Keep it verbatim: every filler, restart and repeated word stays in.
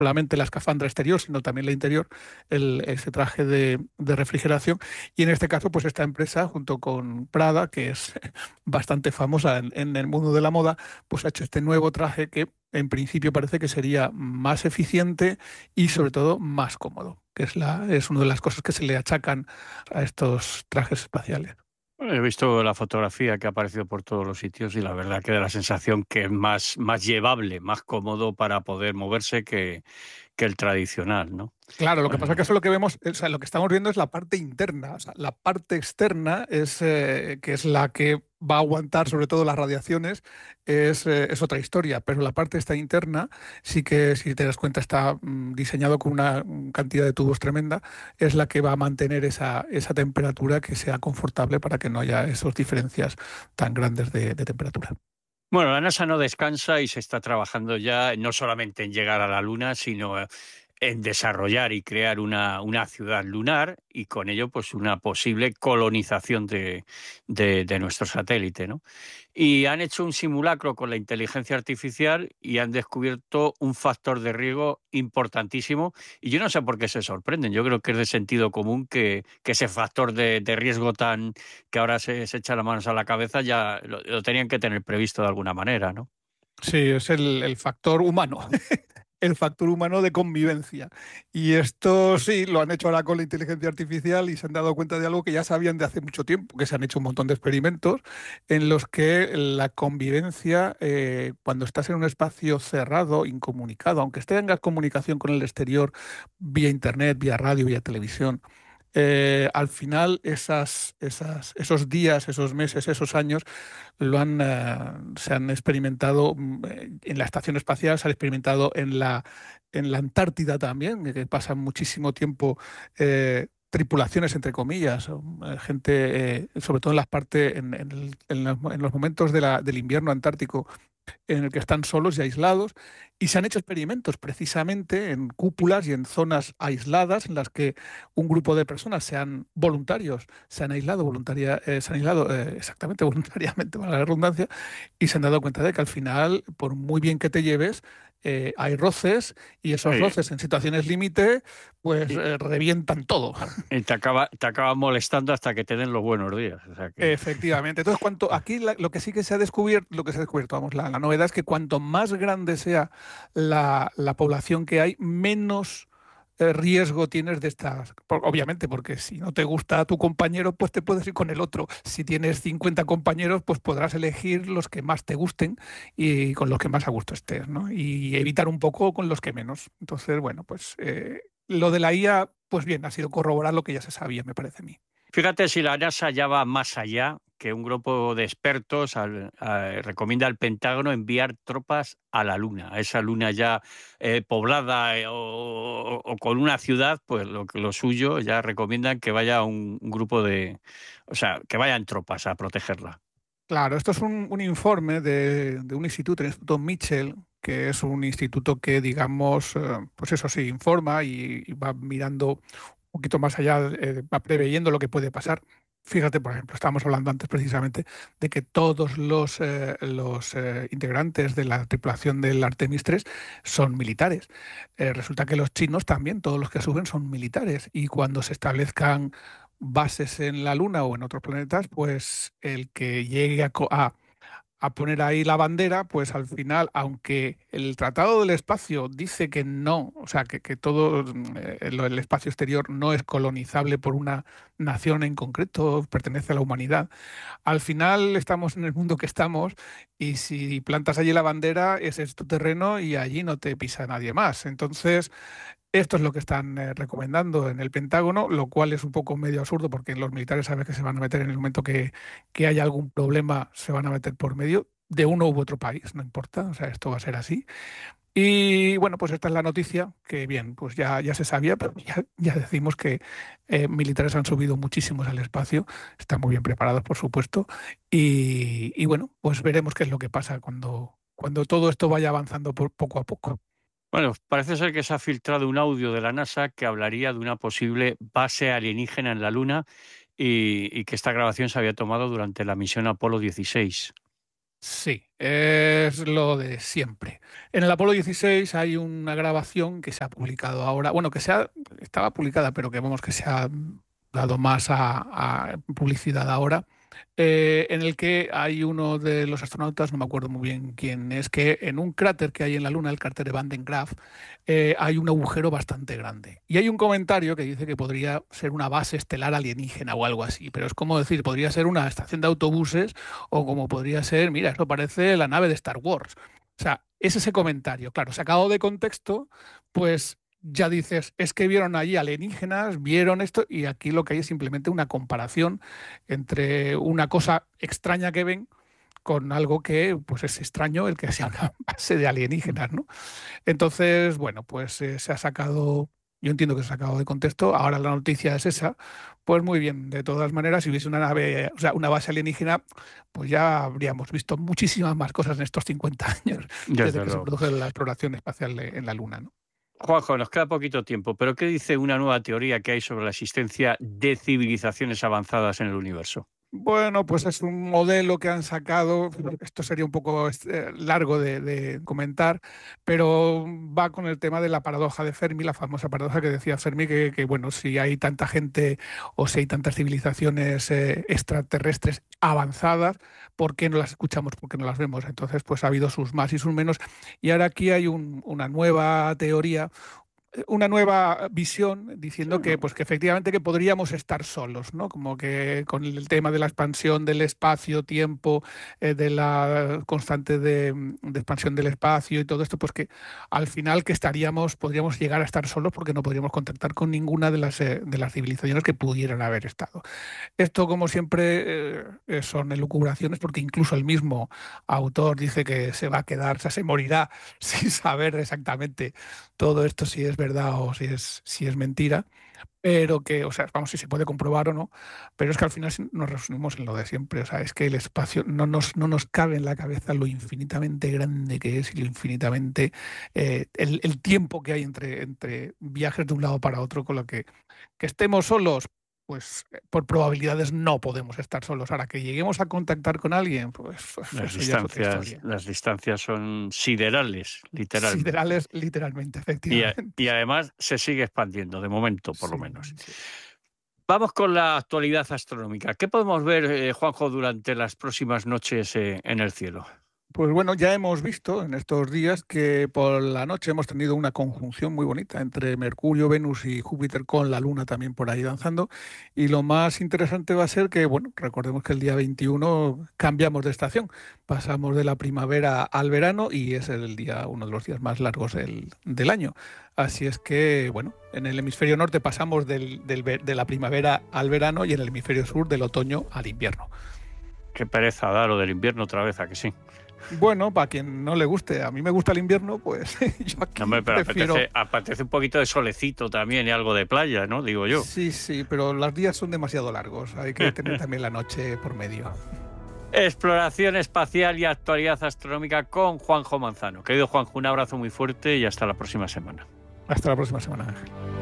solamente la escafandra exterior, sino también la interior, el, ese traje de, de refrigeración. Y en este caso, pues esta empresa, junto con Prada, que es bastante famosa en, en el mundo de la moda, pues ha hecho este nuevo traje que en principio parece que sería más eficiente y sobre todo más cómodo, que es, la, es una de las cosas que se le achacan a estos trajes espaciales. He visto la fotografía que ha aparecido por todos los sitios y la verdad que da la sensación que es más, más llevable, más cómodo para poder moverse que, que el tradicional, ¿no? Claro, lo que pasa es que Bueno, eso lo que vemos, o sea, lo que estamos viendo es la parte interna, o sea, la parte externa es eh, que es la que va a aguantar sobre todo las radiaciones, es, eh, es otra historia, pero la parte esta interna sí que, si te das cuenta, está mm, diseñado con una mm, cantidad de tubos tremenda, es la que va a mantener esa, esa temperatura que sea confortable para que no haya esas diferencias tan grandes de, de temperatura. Bueno, la NASA no descansa y se está trabajando ya no solamente en llegar a la Luna, sino en desarrollar y crear una, una ciudad lunar y con ello pues una posible colonización de, de, de nuestro satélite, ¿no? Y han hecho un simulacro con la inteligencia artificial y han descubierto un factor de riesgo importantísimo y yo no sé por qué se sorprenden, yo creo que es de sentido común que, que ese factor de, de riesgo tan que ahora se, se echa las manos a la cabeza ya lo, lo tenían que tener previsto de alguna manera, ¿no? Sí, es el, el factor humano. El factor humano de convivencia. Y esto sí, lo han hecho ahora con la inteligencia artificial y se han dado cuenta de algo que ya sabían de hace mucho tiempo, que se han hecho un montón de experimentos en los que la convivencia, eh, cuando estás en un espacio cerrado, incomunicado, aunque tengas comunicación con el exterior vía internet, vía radio, vía televisión, eh, al final esas, esas, esos días, esos meses, esos años lo han, eh, se han experimentado mm, eh, en la estación espacial, se han experimentado en la, en la Antártida también, que pasan muchísimo tiempo eh, tripulaciones, entre comillas, o, eh, gente, eh, sobre todo en las partes, en, en el- en los, en los momentos de la- del invierno antártico, en el que están solos y aislados, y se han hecho experimentos precisamente en cúpulas y en zonas aisladas en las que un grupo de personas, sean voluntarios, se han aislado, voluntaria, eh, se han aislado eh, exactamente voluntariamente, para la redundancia, y se han dado cuenta de que al final, por muy bien que te lleves, eh, hay roces y esos Eh, roces en situaciones límite, pues y, eh, revientan todo. y te acaba, te acaba molestando hasta que te den los buenos días. O sea que Efectivamente. Entonces, cuanto aquí la- lo que sí que se ha descubierto, lo que se ha descubierto, vamos, la, la novedad es que cuanto más grande sea la, la población que hay, menos eh, riesgo tienes de estas. Por- obviamente, porque si no te gusta tu compañero, pues te puedes ir con el otro. Si tienes cincuenta compañeros, pues podrás elegir los que más te gusten y con los que más a gusto estés, ¿no? Y evitar un poco con los que menos. Entonces, bueno, pues eh, lo de la I A, pues bien, ha sido corroborar lo que ya se sabía, me parece a mí. fíjate si la NASA ya va más allá, que un grupo de expertos al- a- recomienda al Pentágono enviar tropas a la Luna, a esa Luna ya eh, poblada eh, o, o- o con una ciudad, pues lo, que- lo suyo ya recomiendan que vaya un, un grupo de, o sea, que vayan tropas a protegerla. Claro, esto es un, un informe de, de un instituto, el Instituto Mitchell, que es un instituto que, digamos, eh, pues eso sí, informa y, y va mirando un poquito más allá, eh, va preveyendo lo que puede pasar. Fíjate, por ejemplo, estábamos hablando antes precisamente de que todos los, eh, los eh, integrantes de la tripulación del Artemis tres son militares. Eh, resulta que los chinos también, todos los que suben son militares. Y cuando se establezcan bases en la Luna o en otros planetas, pues el que llegue a, co- a- a poner ahí la bandera, pues al final, aunque el Tratado del Espacio dice que no, o sea, que, que todo mm, eh, lo- el espacio exterior no es colonizable por una nación en concreto, pertenece a la humanidad, al final estamos en el mundo que estamos y si plantas allí la bandera, ese es tu terreno y allí no te pisa nadie más. Entonces, esto es lo que están eh, recomendando en el Pentágono, lo cual es un poco medio absurdo porque los militares saben que se van a meter en el momento que, que haya algún problema, se van a meter por medio de uno u otro país, no importa, o sea, esto va a ser así. Y bueno, pues esta es la noticia, que bien, pues ya, ya se sabía, pero ya, ya decimos que eh, militares han subido muchísimos al espacio, están muy bien preparados, por supuesto, y, y bueno, pues veremos qué es lo que pasa cuando, cuando todo esto vaya avanzando por poco a poco. Bueno, parece ser que se ha filtrado un audio de la NASA que hablaría de una posible base alienígena en la Luna y, y que esta grabación se había tomado durante la misión Apolo dieciséis. Sí, es lo de siempre. En el Apolo dieciséis hay una grabación que se ha publicado ahora, bueno, que se ha- estaba publicada, pero que vemos que se ha dado más a, a publicidad ahora, eh, en el que hay uno de los astronautas, no me acuerdo muy bien quién es, que en un cráter que hay en la Luna, el cráter de Van den Graaff, eh, hay un agujero bastante grande. Y hay un comentario que dice que podría ser una base estelar alienígena o algo así, pero es como decir, podría ser una estación de autobuses o como podría ser, mira, eso parece la nave de Star Wars. O sea, es ese comentario, claro, sacado de contexto, pues ya dices, es que vieron allí alienígenas, vieron esto, y aquí lo que hay es simplemente una comparación entre una cosa extraña que ven con algo que pues es extraño el que sea una base de alienígenas, ¿no? Entonces, bueno, pues eh, se ha sacado, yo entiendo que se ha sacado de contexto, ahora la noticia es esa, pues muy bien, de todas maneras, si hubiese una nave, o sea, una base alienígena, pues ya habríamos visto muchísimas más cosas en estos cincuenta años desde Desde que se luego. produjo la exploración espacial de- en la Luna, ¿no? Juanjo, nos queda poquito tiempo, pero ¿qué dice una nueva teoría que hay sobre la existencia de civilizaciones avanzadas en el universo? Bueno, pues es un modelo que han sacado, esto sería un poco eh, largo de, de comentar, pero va con el tema de la paradoja de Fermi, la famosa paradoja que decía Fermi, que, que, bueno, si hay tanta gente o si hay tantas civilizaciones eh, extraterrestres avanzadas, ¿por qué no las escuchamos? ¿Por qué no las vemos? Entonces, pues ha habido sus más y sus menos, y ahora aquí hay un- una nueva teoría, una nueva visión diciendo que pues que efectivamente que podríamos estar solos, ¿no? Como que con el tema de la expansión del espacio-tiempo, eh, de la constante de, de expansión del espacio y todo esto, pues que al final que estaríamos, podríamos llegar a estar solos porque no podríamos contactar con ninguna de las, eh, de las civilizaciones que pudieran haber estado. Esto, como siempre, eh, eh, son elucubraciones porque incluso el mismo autor dice que se va a quedar, o sea, se morirá sin saber exactamente todo esto si es verdad o si es, si es mentira, pero que, o sea, vamos, si se puede comprobar o no, pero es que al final sí nos resumimos en lo de siempre, o sea, es que el espacio no nos, no nos cabe en la cabeza lo infinitamente grande que es y lo infinitamente, eh, el, el tiempo que hay entre, entre viajes de un lado para otro, con lo que, que estemos solos. Pues eh, por probabilidades no podemos estar solos. Ahora que lleguemos a contactar con alguien, pues, pues Las eso ya es otra distancias, historia. las distancias son siderales, literalmente. Siderales, literalmente, Y, a- efectivamente. y además se sigue expandiendo, de momento, por lo Sí, menos. sí. Vamos con la actualidad astronómica. ¿Qué podemos ver, eh, Juanjo, durante las próximas noches eh, en el cielo? Pues bueno, ya hemos visto en estos días que por la noche hemos tenido una conjunción muy bonita entre Mercurio, Venus y Júpiter con la Luna también por ahí danzando. Y lo más interesante va a ser que, bueno, recordemos que el día veintiuno cambiamos de estación, pasamos de la primavera al verano y es el día, uno de los días más largos del, del año. Así es que, bueno, en el hemisferio norte pasamos del, del ve- de la primavera al verano y en el hemisferio sur del otoño al invierno. Qué pereza da lo del invierno otra vez, ¿a que sí? Bueno, para quien no le guste, a mí me gusta el invierno, pues yo No, aquí hombre, pero prefiero. apetece, apetece un poquito de solecito también y algo de playa, ¿no? Digo yo. Sí, sí, pero los días son demasiado largos, hay que tener también la noche por medio. Exploración espacial y actualidad astronómica con Juanjo Manzano. Querido Juanjo, un abrazo muy fuerte y hasta la próxima semana. Hasta la próxima semana, Ángel.